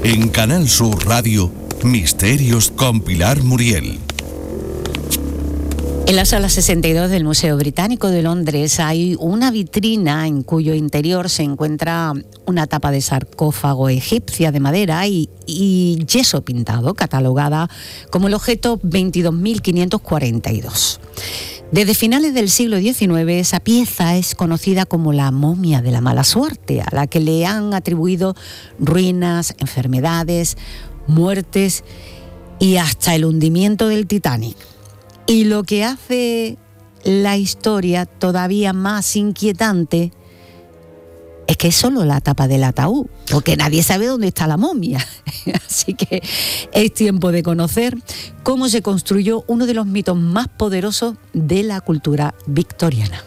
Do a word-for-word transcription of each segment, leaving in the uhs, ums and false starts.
En Canal Sur Radio, Misterios con Pilar Muriel. En la sala sesenta y dos del Museo Británico de Londres hay una vitrina en cuyo interior se encuentra una tapa de sarcófago egipcia de madera y, y yeso pintado, catalogada como el objeto veintidós mil quinientos cuarenta y dos. Desde finales del siglo diecinueve, esa pieza es conocida como la momia de la mala suerte, a la que le han atribuido ruinas, enfermedades, muertes y hasta el hundimiento del Titanic. Y lo que hace la historia todavía más inquietante es que es solo la tapa del ataúd, porque nadie sabe dónde está la momia. Así que es tiempo de conocer cómo se construyó uno de los mitos más poderosos de la cultura victoriana.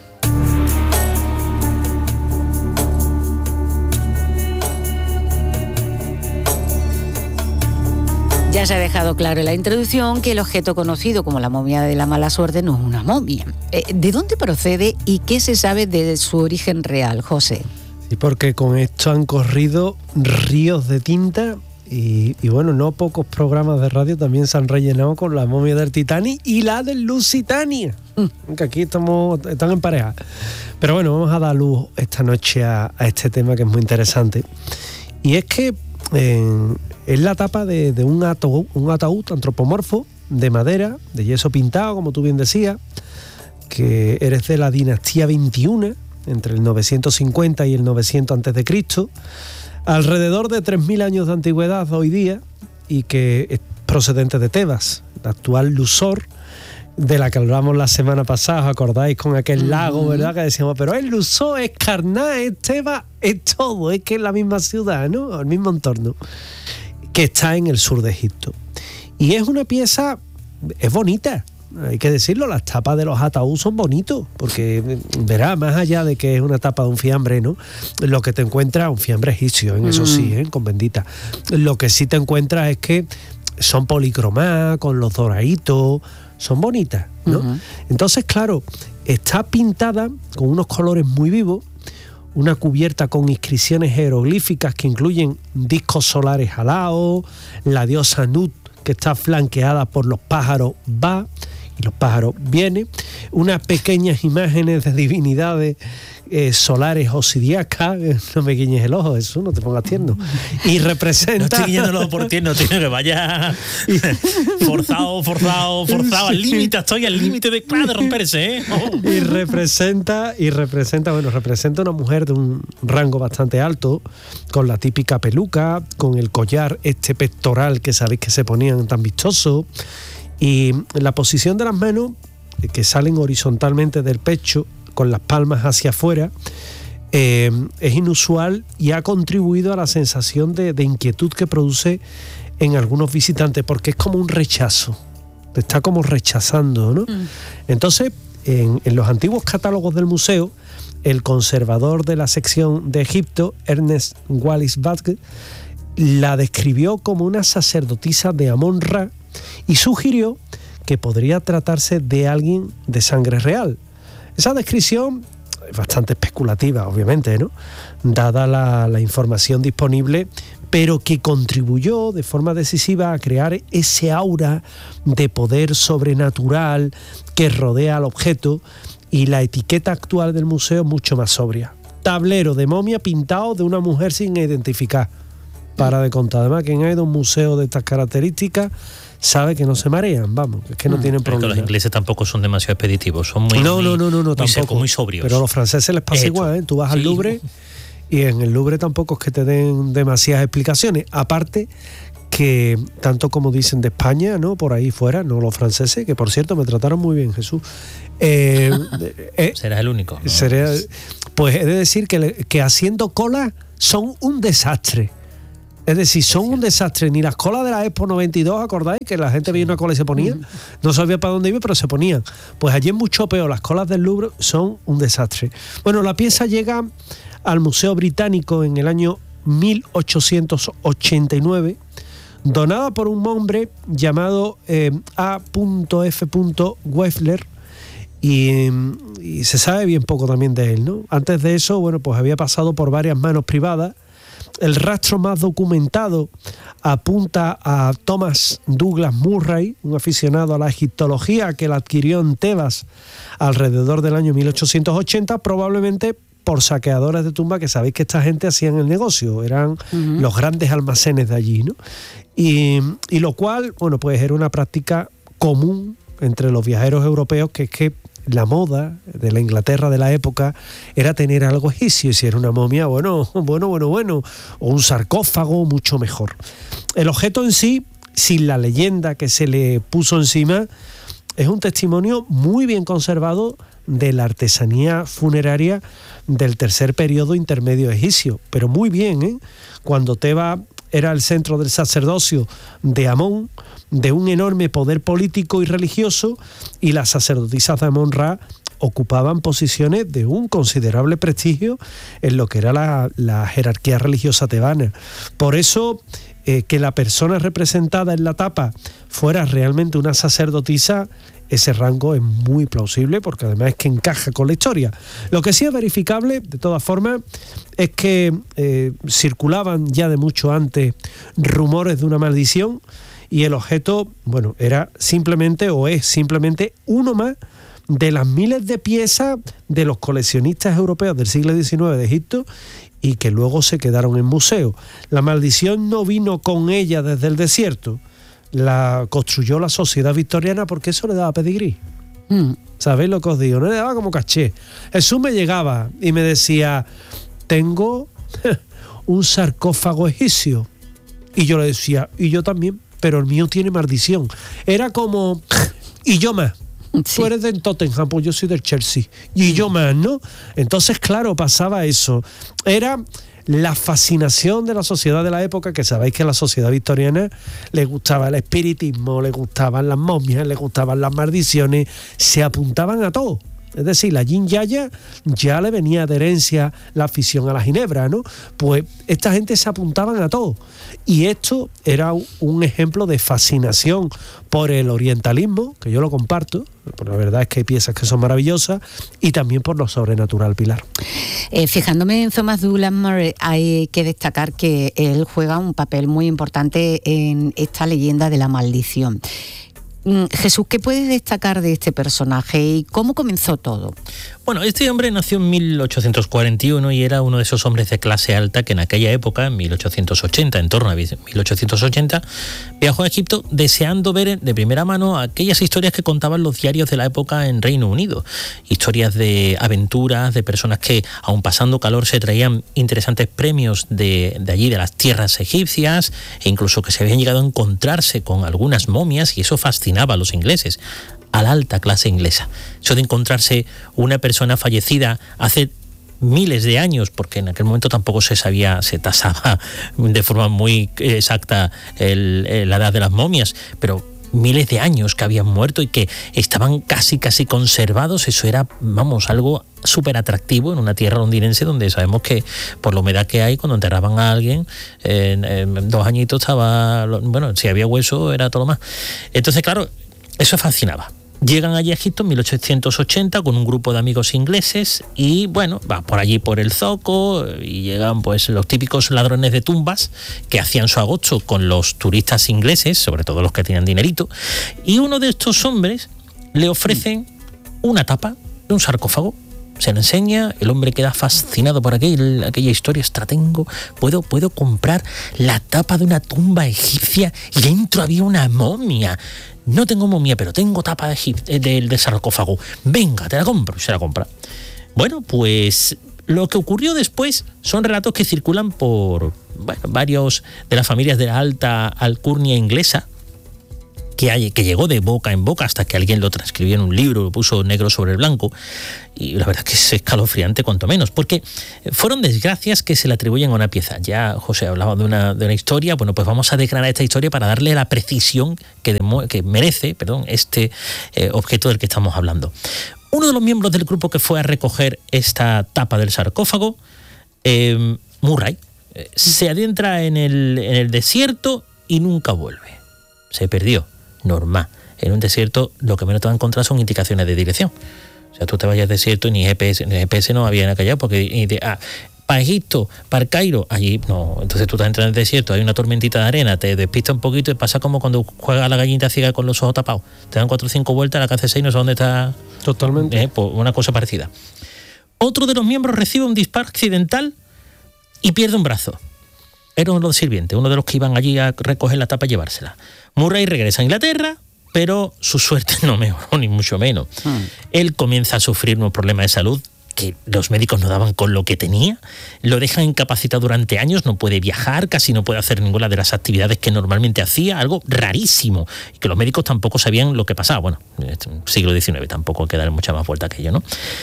Ya se ha dejado claro en la introducción que el objeto conocido como la momia de la mala suerte no es una momia. ¿De dónde procede y qué se sabe de su origen real, José? Sí, porque con esto han corrido ríos de tinta y, y bueno, no pocos programas de radio también se han rellenado con la momia del Titanic y la del Lusitania. Mm. Que aquí estamos, están en pareja. Pero bueno, vamos a dar luz esta noche a, a este tema que es muy interesante. Y es que eh, es la tapa de, de un, ataúd, un ataúd antropomorfo de madera, de yeso pintado, como tú bien decías, que eres de la dinastía veintiuno, entre el novecientos cincuenta y el novecientos antes de Cristo, alrededor de tres mil años de antigüedad hoy día, y que es procedente de Tebas, la actual Luxor, de la que hablamos la semana pasada, ¿os acordáis? Con aquel lago, ¿verdad? Que decíamos, pero es Luxor, es Karnak, es Tebas, es todo, es que es la misma ciudad, ¿no? El mismo entorno, que está en el sur de Egipto. Y es una pieza, es bonita, hay que decirlo, las tapas de los ataúdes son bonitos, porque verá, más allá de que es una tapa de un fiambre, ¿no? Lo que te encuentras, un fiambre egipcio, ¿eh? Eso mm. sí, ¿eh? Con bendita. Lo que sí te encuentras es que son policromadas, con los doraditos, son bonitas, ¿no? Uh-huh. Entonces, claro, está pintada con unos colores muy vivos, una cubierta con inscripciones jeroglíficas que incluyen discos solares alados, la diosa Nut, que está flanqueada por los pájaros Ba, y los pájaros vienen, unas pequeñas imágenes de divinidades eh, solares o zodiacas, no me guiñes el ojo, eso no te pongas tierno, y representa... No estoy guiñando el ojo por tierno, tío, que vaya forzado, forzado, forzado, al límite, estoy al límite de, de romperse, ¿eh? Oh. Y representa, y representa, bueno, representa una mujer de un rango bastante alto, con la típica peluca, con el collar este pectoral que sabéis que se ponían tan vistoso, y la posición de las manos, que salen horizontalmente del pecho, con las palmas hacia afuera, eh, es inusual y ha contribuido a la sensación de, de inquietud que produce en algunos visitantes, porque es como un rechazo, te está como rechazando, ¿no? Mm. Entonces, en, en los antiguos catálogos del museo, el conservador de la sección de Egipto, Ernest Wallis Badge, la describió como una sacerdotisa de Amón-Ra y sugirió que podría tratarse de alguien de sangre real. Esa descripción es bastante especulativa, obviamente, ¿no? Dada la, la información disponible, pero que contribuyó de forma decisiva a crear ese aura de poder sobrenatural que rodea al objeto, y la etiqueta actual del museo es mucho más sobria. Tablero de momia pintado de una mujer sin identificar. Para de contar. Además, quien ha ido a un museo de estas características sabe que no se marean, vamos, es que no mm, tienen problema. Los ingleses tampoco son demasiado expeditivos, son muy no, no, no, no, no muy tampoco, secos, muy sobrios. Pero a los franceses les pasa Esto. igual, ¿eh? Tú vas sí. al Louvre y en el Louvre tampoco es que te den demasiadas explicaciones, aparte que tanto como dicen de España, ¿no? Por ahí fuera, no los franceses, que por cierto me trataron muy bien, Jesús. Eh, eh, Serás el único, ¿no? Seré, pues he de decir que, que haciendo cola son un desastre. Es decir, son un desastre. Ni las colas de la Expo noventa y dos, ¿acordáis? Que la gente veía una cola y se ponía. No sabía para dónde iba, pero se ponían. Pues allí es mucho peor. Las colas del Louvre son un desastre. Bueno, la pieza llega al Museo Británico en el año mil ochocientos ochenta y nueve, donada por un hombre llamado eh, A F Weffler, y, y se sabe bien poco también de él, ¿no? Antes de eso, bueno, pues había pasado por varias manos privadas el rastro más documentado apunta a Thomas Douglas Murray, un aficionado a la egiptología que la adquirió en Tebas alrededor del año mil ochocientos ochenta, probablemente por saqueadores de tumba, que sabéis que esta gente hacían el negocio, eran uh-huh. los grandes almacenes de allí, ¿no? Y, y lo cual, bueno, pues era una práctica común entre los viajeros europeos, que es que la moda de la Inglaterra de la época era tener algo egipcio, y si era una momia, bueno, bueno, bueno, bueno, o un sarcófago, mucho mejor. El objeto en sí, sin la leyenda que se le puso encima, es un testimonio muy bien conservado de la artesanía funeraria del tercer periodo intermedio egipcio, pero muy bien, ¿eh? Cuando Tebas era el centro del sacerdocio de Amón, de un enorme poder político y religioso, y las sacerdotisas de Amón-Ra ocupaban posiciones de un considerable prestigio en lo que era la, la jerarquía religiosa tebana. Por eso, eh, que la persona representada en la tapa fuera realmente una sacerdotisa, ese rango es muy plausible, porque además es que encaja con la historia. Lo que sí es verificable, de todas formas, es que eh, circulaban ya de mucho antes rumores de una maldición, y el objeto, bueno, era simplemente, o es simplemente, uno más de las miles de piezas de los coleccionistas europeos del siglo diecinueve de Egipto, y que luego se quedaron en museo. La maldición no vino con ella desde el desierto, la construyó la sociedad victoriana, porque eso le daba pedigrí. Mm. ¿Sabéis lo que os digo? No le daba como caché. Jesús me llegaba y me decía, tengo un sarcófago egipcio. Y yo le decía, y yo también, pero el mío tiene maldición. Era como, y yo más. Sí. Tú eres del Tottenham, pues yo soy del Chelsea. Y yo más, ¿no? Entonces, claro, pasaba eso. Era la fascinación de la sociedad de la época, que sabéis que a la sociedad victoriana le gustaba el espiritismo, le gustaban las momias, le gustaban las maldiciones, se apuntaban a todo. Es decir, la Yin Yaya ya le venía de herencia la afición a la ginebra, ¿no? Pues esta gente se apuntaban a todo. Y esto era un ejemplo de fascinación por el orientalismo, que yo lo comparto, porque la verdad es que hay piezas que son maravillosas, y también por lo sobrenatural, Pilar. Eh, fijándome en Thomas Douglas Murray, hay que destacar que él juega un papel muy importante en esta leyenda de la maldición. Jesús, ¿qué puedes destacar de este personaje y cómo comenzó todo? Bueno, este hombre nació en mil ochocientos cuarenta y uno y era uno de esos hombres de clase alta que en aquella época, en mil ochocientos ochenta, en torno a mil ochocientos ochenta, viajó a Egipto deseando ver de primera mano aquellas historias que contaban los diarios de la época en Reino Unido. Historias de aventuras, de personas que, aun pasando calor, se traían interesantes premios de, de allí, de las tierras egipcias, e incluso que se habían llegado a encontrarse con algunas momias, y eso fascinaba a los ingleses, a la alta clase inglesa. Eso de encontrarse una persona fallecida hace miles de años, porque en aquel momento tampoco se sabía, se tasaba de forma muy exacta el, el, la edad de las momias, pero miles de años que habían muerto y que estaban casi casi conservados, eso era, vamos, algo súper atractivo en una tierra londinense donde sabemos que por la humedad que hay, cuando enterraban a alguien, en, en dos añitos estaba, bueno, si había hueso era todo lo más. Entonces, claro, eso fascinaba. Llegan allí a Egipto en mil ochocientos ochenta con un grupo de amigos ingleses y, bueno, va por allí por el zoco y llegan pues los típicos ladrones de tumbas que hacían su agosto con los turistas ingleses, sobre todo los que tenían dinerito, y uno de estos hombres le ofrecen una tapa de un sarcófago. Se le enseña, el hombre queda fascinado por aquel, aquella historia. Extra, tengo, puedo, puedo comprar la tapa de una tumba egipcia y dentro había una momia. No tengo momia, pero tengo tapa de, egip- de, de sarcófago. Venga, te la compro. Y se la compra. Bueno, pues lo que ocurrió después son relatos que circulan por, bueno, varios de las familias de la alta alcurnia inglesa, que, hay, que llegó de boca en boca hasta que alguien lo transcribió en un libro, lo puso negro sobre el blanco, y la verdad es que es escalofriante cuanto menos, porque fueron desgracias que se le atribuyen a una pieza. Ya José hablaba de una, de una historia, bueno, pues vamos a desgranar esta historia para darle la precisión que, demo, que merece, perdón, este eh, objeto del que estamos hablando. Uno de los miembros del grupo que fue a recoger esta tapa del sarcófago, eh, Murray, eh, se adentra en el, en el desierto y nunca vuelve. Se perdió. Normal. En un desierto lo que menos te va a encontrar son indicaciones de dirección. O sea, tú te vayas al desierto y ni G P S, ni G P S no había en aquella, porque de, ah, para Egipto, para el Cairo, allí no. Entonces tú estás entrando en el desierto, hay una tormentita de arena, te despista un poquito y pasa como cuando juega la gallinita ciega con los ojos tapados. Te dan cuatro o cinco vueltas, la que hace seis no sé dónde está. Totalmente. Eh, pues una cosa parecida. Otro de los miembros recibe un disparo accidental y pierde un brazo. Era uno de los sirvientes, uno de los que iban allí a recoger la tapa y llevársela. Murray regresa a Inglaterra, pero su suerte no mejoró, ni mucho menos. Hmm. Él comienza a sufrir unos problemas de salud que los médicos no daban con lo que tenía, lo dejan incapacitado durante años, no puede viajar, casi no puede hacer ninguna de las actividades que normalmente hacía, algo rarísimo, y que los médicos tampoco sabían lo que pasaba. Bueno, siglo diecinueve, tampoco hay que dar mucha más vuelta que ello, ¿no?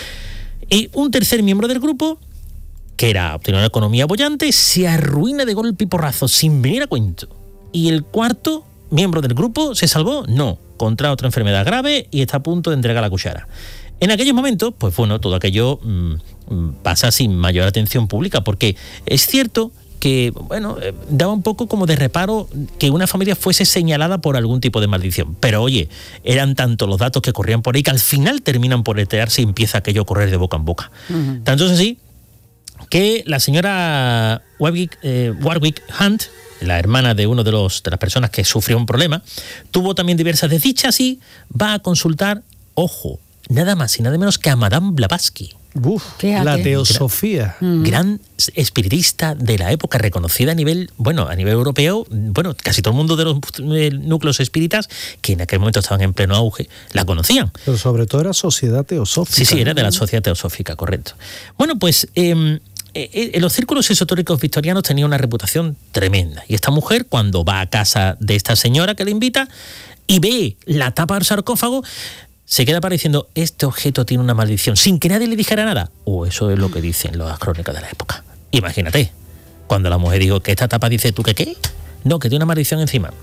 Y un tercer miembro del grupo, que era tenía una economía bollante, se arruina de golpe y porrazo, sin venir a cuento. Y el cuarto miembro del grupo se salvó, no, contra otra enfermedad grave y está a punto de entregar la cuchara. En aquellos momentos, pues bueno, todo aquello mmm, pasa sin mayor atención pública, porque es cierto que, bueno, eh, daba un poco como de reparo que una familia fuese señalada por algún tipo de maldición. Pero oye, eran tantos los datos que corrían por ahí que al final terminan por enterarse y empieza aquello a correr de boca en boca. Uh-huh. Tanto es así que la señora Warwick, eh, Warwick Hunt, la hermana de uno de, los, de las personas que sufrió un problema, tuvo también diversas desdichas y va a consultar, ojo, nada más y nada menos que a Madame Blavatsky. Uf, la teosofía. Gran, gran espiritista de la época, reconocida a nivel, bueno, a nivel europeo, bueno, casi todo el mundo de los núcleos espíritas, que en aquel momento estaban en pleno auge, la conocían. Pero sobre todo era sociedad teosófica. Sí, sí, era de la sociedad teosófica, correcto. Bueno, pues eh, eh, en los círculos esotéricos victorianos tenía una reputación tremenda. Y esta mujer, cuando va a casa de esta señora que le invita y ve la tapa del sarcófago, se queda pareciendo, este objeto tiene una maldición, sin que nadie le dijera nada. O eso es lo que dicen las crónicas de la época. Imagínate, cuando la mujer dijo que esta tapa dice, ¿tú qué qué? No, que tiene una maldición encima.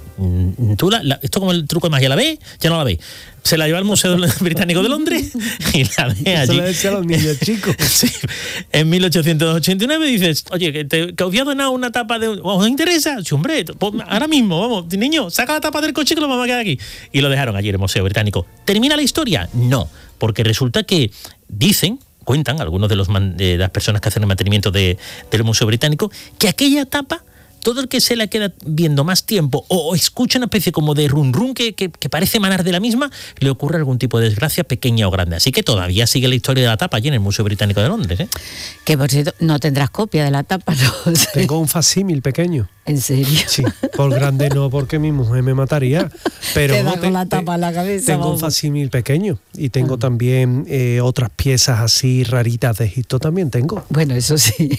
Tú la, la, esto como el truco de magia, ¿la ves? Ya no la ves. Se la lleva al Museo Británico de Londres y la ve allí. Se la decía a los niños chicos. Sí. En mil ochocientos ochenta y nueve dices, oye, que, te, que os voy a donar una tapa de... ¿Os interesa? Sí, hombre, pues ahora mismo, vamos, niño, saca la tapa del coche que lo vamos a quedar aquí. Y lo dejaron allí en el Museo Británico. ¿Termina la historia? No, porque resulta que dicen, cuentan algunos de, los man, de las personas que hacen el mantenimiento de, del Museo Británico, que aquella tapa, todo el que se la queda viendo más tiempo o, o escucha una especie como de run run que, que, que parece emanar de la misma, le ocurre algún tipo de desgracia pequeña o grande. Así que todavía sigue la historia de la tapa allí en el Museo Británico de Londres, ¿eh? Que por cierto, no tendrás copia de la tapa, ¿no? Tengo un facímil pequeño. ¿En serio? Sí, por grande no, porque mi mujer me mataría. Pero te da te, con la tapa en la cabeza. Tengo vamos. un facímil pequeño y tengo ah. también eh, otras piezas así raritas de Egipto también tengo. Bueno, eso sí.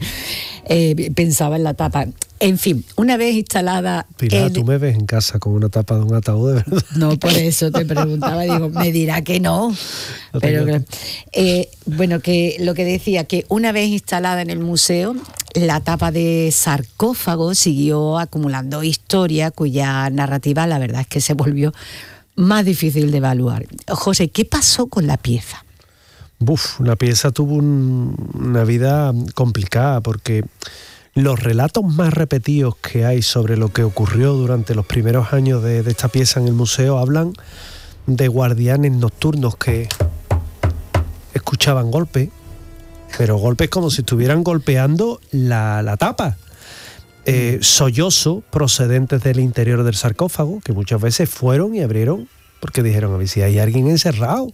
eh, pensaba en la tapa. En fin, una vez instalada... Pilar, en... tú me ves en casa con una tapa de un ataúd, de verdad. No, por eso te preguntaba, digo, me dirá que no. no pero eh, bueno, que lo que decía, que una vez instalada en el museo, la tapa de sarcófago siguió acumulando historia cuya narrativa, la verdad es que se volvió más difícil de evaluar. José, ¿qué pasó con la pieza? Buf, la pieza tuvo un, una vida complicada porque... Los relatos más repetidos que hay sobre lo que ocurrió durante los primeros años de, de esta pieza en el museo hablan de guardianes nocturnos que escuchaban golpes, pero golpes como si estuvieran golpeando la, la tapa. Eh, sollozos procedentes del interior del sarcófago, que muchas veces fueron y abrieron porque dijeron, a ver si hay alguien encerrado.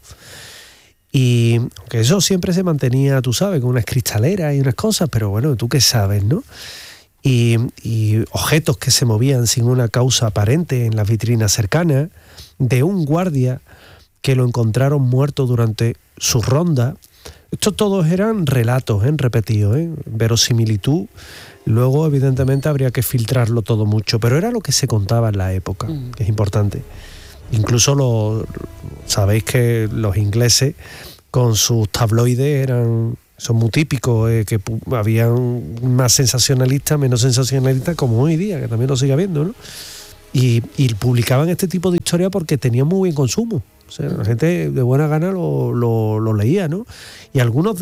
Y aunque eso siempre se mantenía, tú sabes, con unas cristaleras y unas cosas, pero bueno, tú qué sabes, ¿no? Y, y objetos que se movían sin una causa aparente en las vitrinas cercanas, de un guardia que lo encontraron muerto durante su ronda. Estos todos eran relatos, ¿eh? repetidos, ¿eh? verosimilitud. Luego, evidentemente, habría que filtrarlo todo mucho, pero era lo que se contaba en la época, mm. que es importante. Incluso lo, sabéis que los ingleses con sus tabloides eran, son muy típicos, eh, que habían más sensacionalistas, menos sensacionalistas, como hoy día, que también lo sigue habiendo, ¿no? Y, y publicaban este tipo de historias porque tenían muy buen consumo. O sea, la gente de buena gana lo, lo, lo leía, ¿no? Y algunos de